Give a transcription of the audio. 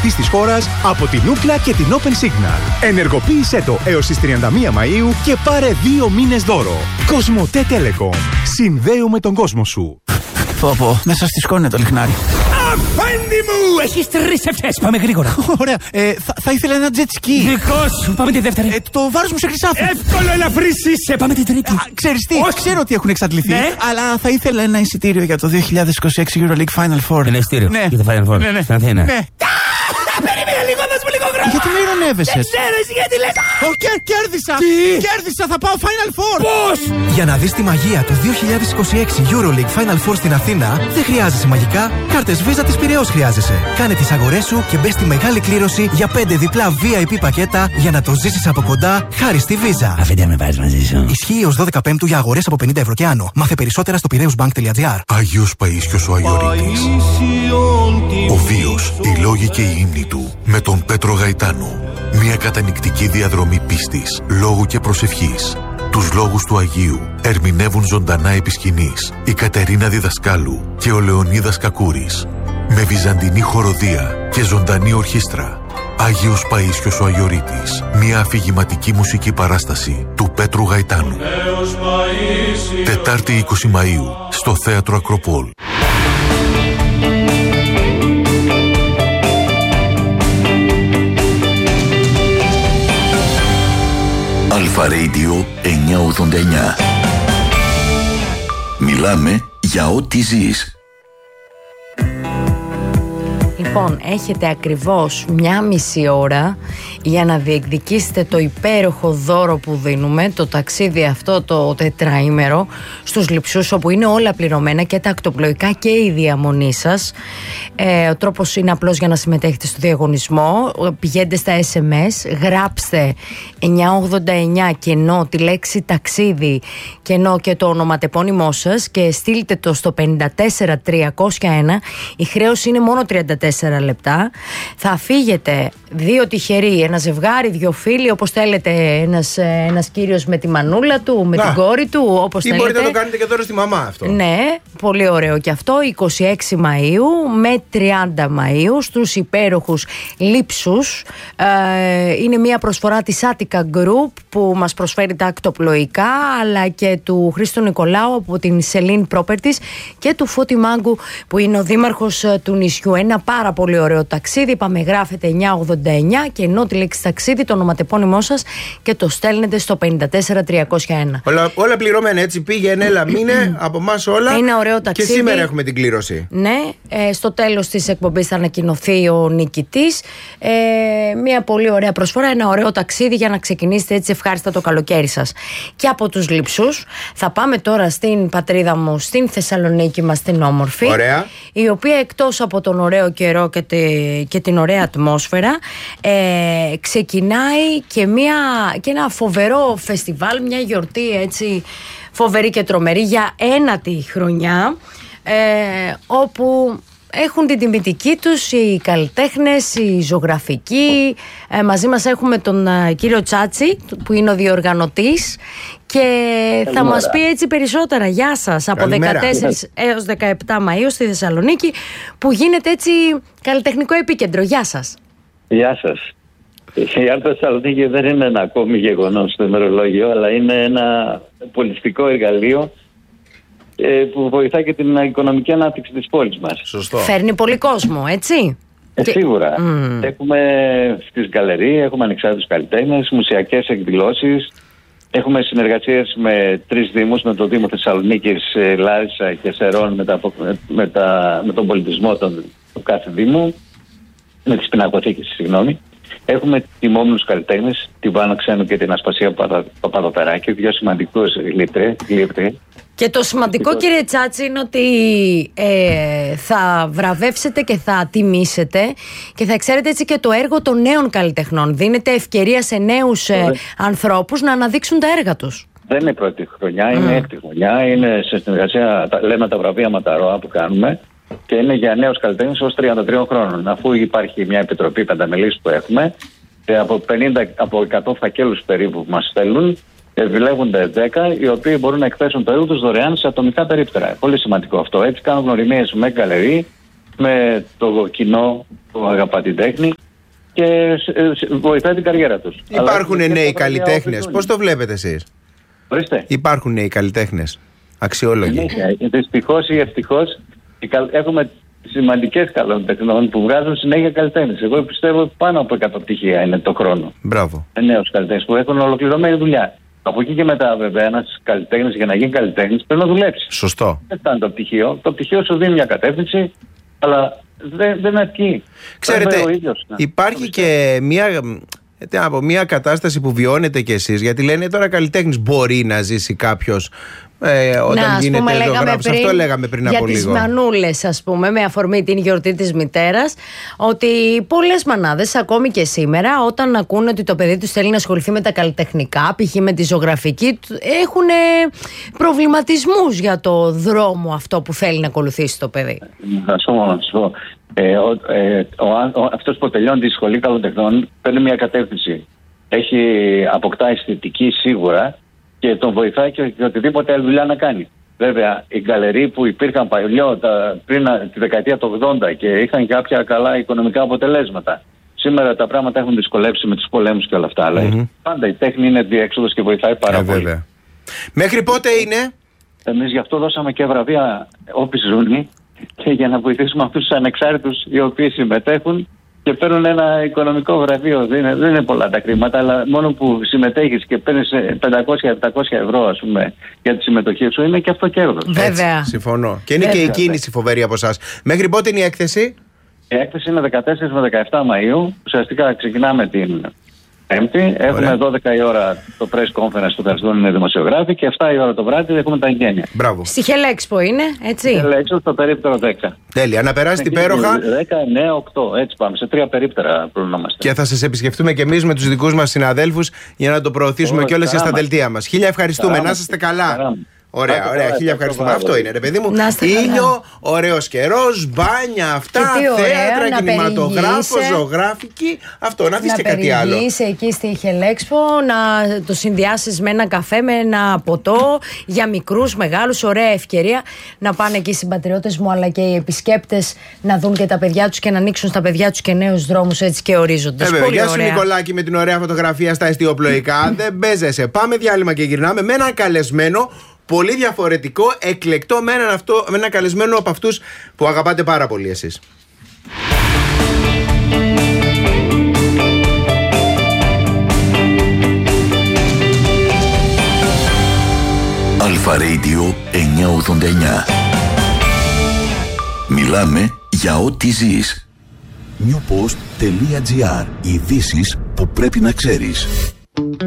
πολιτής της χώρας από την Ookla και την Open Signal. Ενεργοποίησέ το έως τις 31 Μαΐου και πάρε 2 μήνες δώρο. Κοσμοτέ Telecom. Συνδέουμε τον κόσμο σου. Πω, μέσα στη σκόνη είναι το λιχνάρι. Αφέντη μου! Έχεις 3 ευχές, πάμε γρήγορα. Ωραία, θα ήθελα ένα jet ski. Δικό σου, πάμε τη δεύτερη. Το βάρος μου σε χρυσάφι. Εύκολο, ελαφρύς είσαι, πάμε την τρίτη. Ξέρεις τι, ξέρω ότι έχουν εξαντληθεί, ναι. αλλά θα ήθελα ένα εισιτήριο για το 2026 EuroLeague Final Four. Ένα εισιτήριο για το Final Four, στην Αθήνα. Ναι. Περίμενε λίγο, δώσ' μου λίγο χρόνο. Γιατί με ειρωνεύεσαι? Δεν ξέρω εσύ γιατί λες. Κέρδισα! Κέρδισα, θα πάω Final Four! Πώς? Για να δεις τη μαγεία του 2026 EuroLeague Final Four στην Αθήνα, δεν χρειάζεσαι μαγικά, κάρτες Visa της Πειραιώς χρειάζεσαι. Κάνε τις αγορές σου και μπες στη μεγάλη κλήρωση για 5 διπλά VIP πακέτα για να το ζήσεις από κοντά χάρη στη Visa. Αφέντη, με βάζεις μαζί σου. Ισχύει ως 12 Πέμπτου για αγορές από 50 ευρώ και άνω. Μάθε περισσότερα στο piraeusbank.gr. Άγιος Παΐσιος ο Αγιορείτης. Ο βίος, οι λόγοι και οι ύμνοι του με τον Πέτρο Γαϊτάνο. Μια κατανυκτική διαδρομή πίστης, λόγου και προσευχής. Τους λόγους του Αγίου ερμηνεύουν ζωντανά επί σκηνής η Κατερίνα Διδασκάλου και ο Λεωνίδας Κακούρης. Με βυζαντινή χοροδία και ζωντανή ορχήστρα. Άγιος Παΐσιος ο Αγιορείτης. Μια αφηγηματική μουσική παράσταση του Πέτρου Γαϊτάνου. Τετάρτη 20 Μαΐου στο Θέατρο Ακροπόλ. Αλφα Radio 989. Μιλάμε για ό,τι ζεις. Λοιπόν, έχετε ακριβώς 1,5 ώρα για να διεκδικήσετε το υπέροχο δώρο που δίνουμε, το ταξίδι αυτό το τετραήμερο στους Λειψούς, όπου είναι όλα πληρωμένα, και τα ακτοπλοϊκά και η διαμονή σας. Ο τρόπος είναι απλός για να συμμετέχετε στο διαγωνισμό. Πηγαίνετε στα SMS, γράψτε 989 κενό τη λέξη ταξίδι, κενό και το ονοματεπώνυμό σας και στείλτε το στο 54301. Η χρέωση είναι μόνο 34 λεπτά. Θα φύγετε 2 τυχεροί, ένα ζευγάρι, 2 φίλοι, όπως θέλετε, ένας κύριος με τη μανούλα του, με την κόρη του, όπως θέλετε. Ή μπορείτε να το κάνετε και τώρα στη μαμά αυτό. Ναι, πολύ ωραίο και αυτό. 26 Μαΐου με 30 Μαΐου στους υπέροχους Λείψους. Είναι μια προσφορά της Attica Group που μας προσφέρει τα ακτοπλοϊκά, αλλά και του Χρήστου Νικολάου από την Celine Properties και του Φώτη Μάγκου που είναι ο δήμαρχος του νησιού. Ένα πάρα πολύ ωραίο ταξίδι. Είπαμε, γράφετε 989 και ενώ τη λέξη ταξίδι, το ονοματεπώνυμό σας και το στέλνετε στο 54301. Όλα πληρωμένα, έτσι. Πήγαινε, έλα, μείνε από εμάς όλα. Είναι ωραίο ταξίδι. Και σήμερα έχουμε την κλήρωση. Ναι, στο τέλος της εκπομπής θα ανακοινωθεί ο νικητής. Μια πολύ ωραία προσφορά, ένα ωραίο ταξίδι για να ξεκινήσετε έτσι ευχάριστα το καλοκαίρι σας. Και από τους Λειψούς θα πάμε τώρα στην πατρίδα μου, στην Θεσσαλονίκη μας, την όμορφη. Ωραία. Η οποία εκτός από τον ωραίο καιρό και την ωραία ατμόσφαιρα, ξεκινάει και ένα φοβερό φεστιβάλ, μια γιορτή έτσι φοβερή και τρομερή για 1η χρονιά, όπου έχουν την τιμητική τους οι καλλιτέχνες, οι ζωγραφικοί. Μαζί μας έχουμε τον κύριο Τσάτσι που είναι ο διοργανωτής και θα μας πει έτσι περισσότερα. Γεια σας. Από 14 έως 17 Μαΐου στη Θεσσαλονίκη, που γίνεται έτσι καλλιτεχνικό επίκεντρο. Γεια σας. Γεια σας. Η Art Θεσσαλονίκη δεν είναι ένα ακόμη γεγονός στο ημερολόγιο, αλλά είναι ένα πολιτιστικό εργαλείο που βοηθάει και την οικονομική ανάπτυξη της πόλης μας. Σωστό. Φέρνει πολύ κόσμο, έτσι. Σίγουρα. Έχουμε στις γκαλερί, έχουμε ανεξάρτητους καλλιτέχνες, μουσιακές εκδηλώσεις. Έχουμε συνεργασίες με 3 δήμους, με το Δήμο Θεσσαλονίκης, Λάρισα και Σερών, με τον πολιτισμό του κάθε δήμου, με τις πινακοθήκες, συγγνώμη. Έχουμε τιμόμενους καλλιτέχνες, την Βάνα Ξένου και την Ασπασία Παπαδοπεράκη, 2 σημαντικούς γλύπτροι. Και το σημαντικό, κύριε Τσάτσι, είναι ότι θα βραβεύσετε και θα τιμήσετε και θα ξέρετε έτσι και το έργο των νέων καλλιτεχνών. Δίνετε ευκαιρία σε νέους ανθρώπους να αναδείξουν τα έργα τους. Δεν είναι πρώτη χρονιά, είναι 6η χρονιά. Είναι σε συνεργασία, λέμε τα βραβεία Ματαρόα που κάνουμε, και είναι για νέους καλλιτέχνες ως 33 χρόνων. Αφού υπάρχει μια επιτροπή πενταμελής που έχουμε, από 100 φακέλους περίπου που μας στέλνουν, επιλέγονται 10 οι οποίοι μπορούν να εκθέσουν το έργο τους δωρεάν σε ατομικά περίπτερα. Πολύ σημαντικό αυτό. Έτσι κάνουν γνωριμίες με γκαλερί, με το κοινό που αγαπά την τέχνη και βοηθάει την καριέρα τους. Υπάρχουν νέοι καλλιτέχνες. Πώς το βλέπετε εσείς? Ορίστε. Υπάρχουν νέοι καλλιτέχνες αξιόλογοι? Δυστυχώς ή ευτυχώς έχουμε σημαντικές καλλιτεχνών που βγάζουν συνέχεια καλλιτέχνες. Εγώ πιστεύω πάνω από 100 πτυχία είναι το χρόνο. Μπράβο. Νέους καλλιτέχνες που έχουν ολοκληρωμένη δουλειά. Από εκεί και μετά, βέβαια, ένας καλλιτέχνης για να γίνει καλλιτέχνης πρέπει να δουλέψει. Σωστό. Δεν φτάνει το πτυχίο. Το πτυχίο σου δίνει μια κατεύθυνση, αλλά δεν αρκεί. Ξέρετε, υπάρχει και μια κατάσταση που βιώνετε κι εσείς, γιατί λένε τώρα καλλιτέχνης μπορεί να ζήσει κάποιος όταν γίνεται ζωγράφος. Αυτό λέγαμε πριν από λίγο. Για τις μανούλες, ας πούμε, με αφορμή την γιορτή της μητέρας, ότι πολλές μανάδες, ακόμη και σήμερα, όταν ακούνε ότι το παιδί τους θέλει να ασχοληθεί με τα καλλιτεχνικά, π.χ. με τη ζωγραφική, έχουν προβληματισμούς για το δρόμο αυτό που θέλει να ακολουθήσει το παιδί. Να σου πω. Αυτός που τελειώνει τη σχολή καλλιτεχνών παίρνει μια κατεύθυνση. Αποκτά αισθητική σίγουρα και τον βοηθάει και οτιδήποτε άλλη δουλειά να κάνει. Βέβαια, οι γκαλερί που υπήρχαν πριν τη δεκαετία του 80 και είχαν κάποια καλά οικονομικά αποτελέσματα. Σήμερα τα πράγματα έχουν δυσκολέψει με τους πολέμους και όλα αυτά. Αλλά πάντα η τέχνη είναι διέξοδος και βοηθάει πάρα πολύ. Βέβαια. Μέχρι πότε είναι? Εμείς γι' αυτό δώσαμε και βραβεία όποιοι ζούνοι και για να βοηθήσουμε αυτούς τους ανεξάρτητους οι οποίοι συμμετέχουν και παίρνουν ένα οικονομικό βραβείο. Δεν είναι πολλά τα χρήματα, αλλά μόνο που συμμετέχεις και παίρνεις 500-700 ευρώ, ας πούμε, για τη συμμετοχή σου, είναι και αυτό κέρδος. Βέβαια. Συμφωνώ. Και είναι και η κίνηση φοβερή από εσάς. Μέχρι πότε είναι η έκθεση? Η έκθεση είναι 14 με 17 Μαΐου. Ουσιαστικά ξεκινάμε την Πέμπτη. Έχουμε 12 η ώρα το press conference που θα έρθουν οι δημοσιογράφοι και 7 η ώρα το βράδυ έχουμε τα εγγένεια. Μπράβο. Στη Χελέξπο είναι, έτσι? Στη Χελέξπο, στο περίπτερο 10. Τέλεια. Να περάσετε υπέροχα. 10, 9, 8. Έτσι πάμε. Σε 3 περίπτερα πρέπει να είμαστε. Και θα σας επισκεφτούμε και εμείς με τους δικούς μας συναδέλφους για να το προωθήσουμε κιόλας και στα δελτία μας. Χίλια ευχαριστούμε. Να είστε καλά. Ωραία, χίλια ευχαριστούμε. Αυτό είναι, ρε παιδί μου. Ήλιο, ωραίος καιρός, μπάνια, αυτά, θέατρα, κινηματογράφο, ζωγράφικη. Αυτό, να δεις και κάτι άλλο. Να περιηγείς εκεί στη Χελέξπο, να το συνδυάσεις με ένα καφέ, με ένα ποτό, για μικρούς, μεγάλους, ωραία ευκαιρία να πάνε εκεί οι συμπατριώτες μου, αλλά και οι επισκέπτες να δουν και τα παιδιά τους και να ανοίξουν στα παιδιά τους και νέους δρόμους έτσι και ορίζοντες. Γεια σου Νικολάκη με την ωραία φωτογραφία στα εστιοπλοϊκά. Δεν παίζεσαι. Πάμε διάλειμμα και γυρνάμε με έναν καλεσμένο. Πολύ διαφορετικό, εκλεκτό με έναν καλεσμένο από αυτούς που αγαπάτε πάρα πολύ εσείς. Αλφα Radio 989. Μιλάμε για ό,τι ζεις. Newpost.gr. Ειδήσεις που πρέπει να ξέρεις.